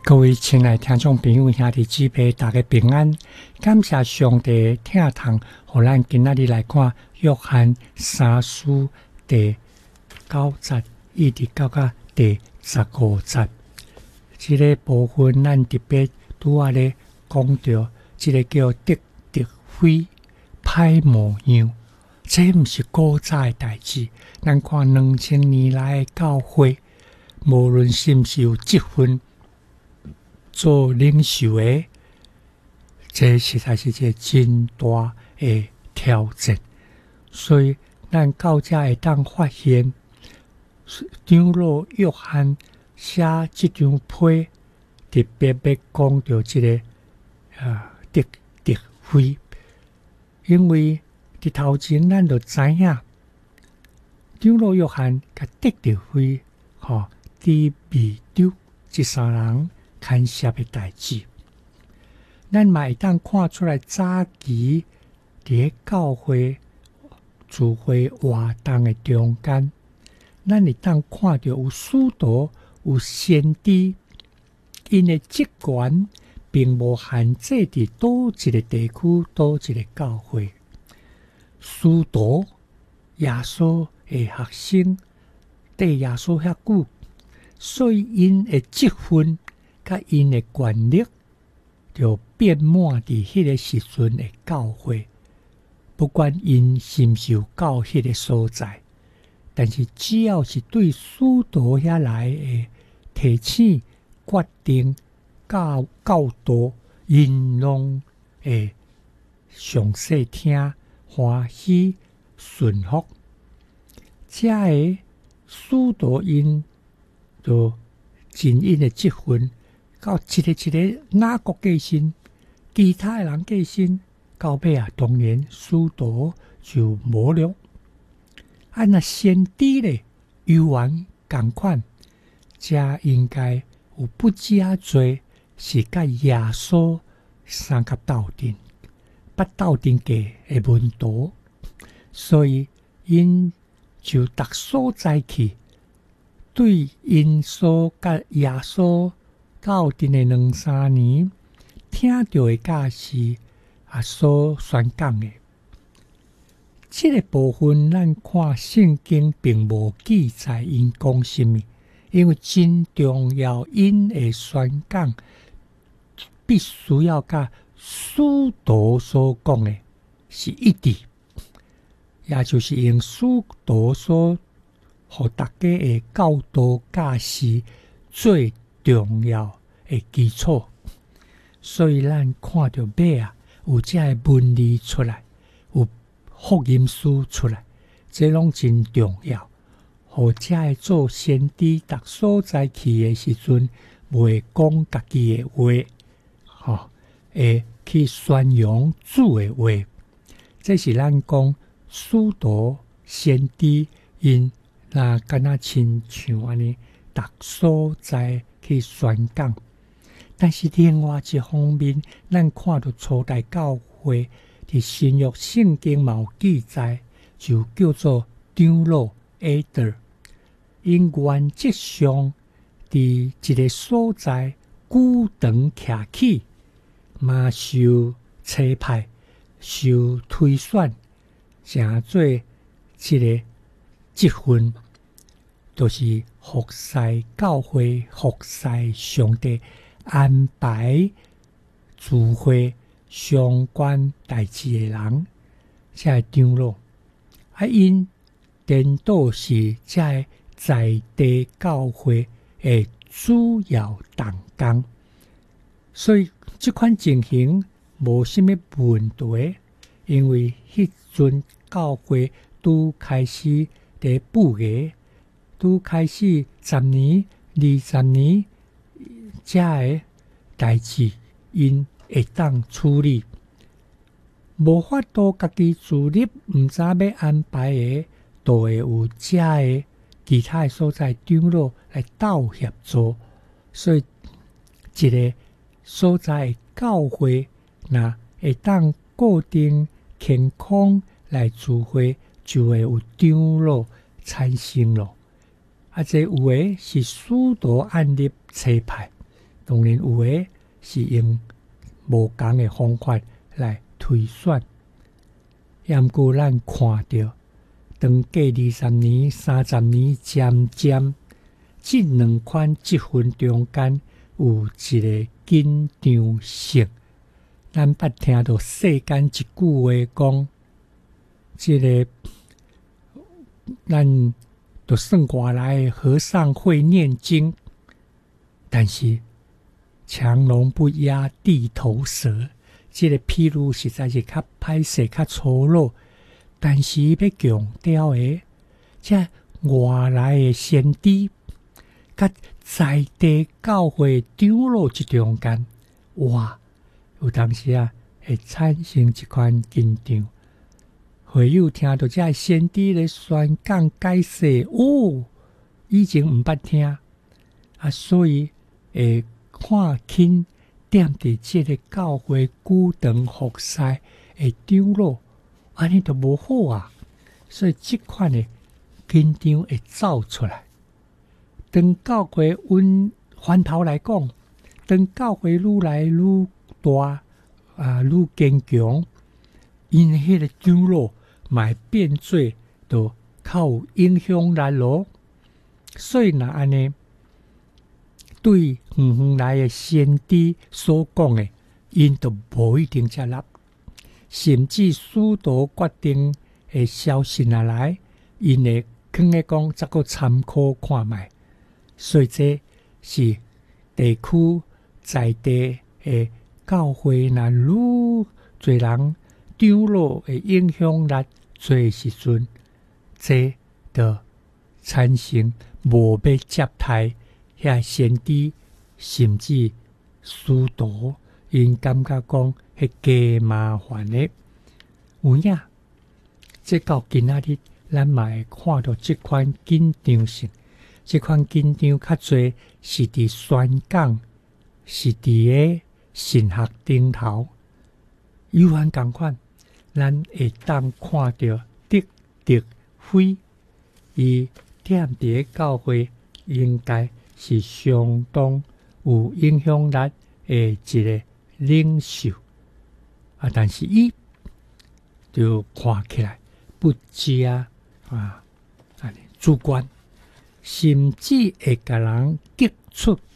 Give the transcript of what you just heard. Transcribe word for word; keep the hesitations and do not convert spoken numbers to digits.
各位亲爱的听众朋友、兄弟姊妹，大家平安！感谢上帝听堂，互咱今仔日来看约翰三书第九节一直到到第十五节。这个部分咱特别拄仔咧讲到，这个叫得得非歹模样，这毋是古早的代志。咱看两千年来的教会，无论是毋是有积分做领袖的，这实在是一个真大的挑战。所以咱到这会当发现，长老约翰写这张批，特别要讲到这个啊得得非，因为伫头前咱就知影，长老约翰甲得得非，吼，伫美洲这三人牵涉的代志，咱嘛会当看出来早期伫个教会聚会活动的中间，咱会当看到有使徒、有先知，因的职权并无限制伫倒一个地区、倒一个教会。使徒耶稣的学生对耶稣遐久，所以因的职分甲因的权力就遍满伫迄个时阵的教会，不管因是毋是有到迄个所在，但是只要是对使徒遐来的提醒、决定、教教导，因拢会详细听、欢喜、顺服。这个使徒因就尽因的职分，到一个一个哪国过身，其他的人过身，到尾啊，当然使徒就无了。啊，那先知咧，犹原共款，这应该有不止啊多是甲耶稣三甲斗阵，捌斗阵过的门徒，所以因就逐所在去，对因所甲耶稣斗阵的两三年，听到的假是啊所宣讲的。这个部分，咱看圣经并无记载因讲什么，因为真重要，因的宣讲必须要甲使徒所讲的是一致，也就是用使徒所互大家的教导教示最重要的基础。所以咱看到尾啊，有这个文字出来，有福音书出来，这拢真重要。互这个做先知，逐所在去的时阵，袂讲家己的话，吼，会去宣扬主的话。这是咱讲使徒、先知因若敢若亲像安尼，逐所在去宣讲。但是另外一方面，咱看到初代教会伫新约圣经嘛有记载，就叫做长老 elder， 因原则上伫一个所在久长徛起，嘛受差派、受推选，成做一个职分，就是服侍教会、服侍上帝安排聚会相关代志的人，这长老啊，因颠倒是这在地教会的主要同工，所以这款情形无什么问题，因为迄阵教会拄开始伫布个，拄开始十年、二十年。这个代志因会当处理，无法度家己自立，毋知要安排的，都会有这个其他的所在长老来斗协助。所以一个所在教会，若会当固定健康来聚会，就会有长老产生咯。啊，这有的是使徒按立差派。 当然有诶是用无同诶方法来推算。毋过咱看到，当过二十年、三十年，渐渐即两款积分中间有一个紧张性。咱捌听到世间一句话讲，即、这个咱就算外来和尚会念经，但是强龙不压地头蛇。这个譬如实在是较歹势、较粗鲁，但是要强调的，这外来的先知，甲在地教会长老这中间，哇，有当时啊会产生一款紧张。会友听到这先知咧宣讲解释，哦，以前毋捌听啊，所以会看轻。踮伫即个教会久长服侍的长老，安尼就无好啊！所以即款的紧张会走出来。当教会阮翻头来讲，当教会愈来愈大啊，愈坚强，因迄个长老嘛会变做就较有影响力咯。所以若安尼。对远远来的先知所讲的，因都无一定接纳，甚至许多决定的消息下来，因会肯个讲再个参考看卖。所以这是地区在地的教会，若愈侪人长老的影响力侪时阵，这就产生无要接待。遐先知甚至师徒，因感觉讲迄加麻烦的。有影，即到今仔日，咱嘛会看到即款紧张性。即款紧张较侪是伫宣讲，是伫个神学顶头。有限共款，咱会当看到得得非，伊踮伫个教会应该。是相当有影响力的一个领袖啊，但是伊就看起来不加啊，主观，甚至会甲人激出